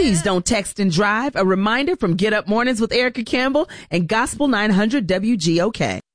Please don't text and drive. A reminder from Get Up Mornings with Erica Campbell and Gospel 900 WGOK.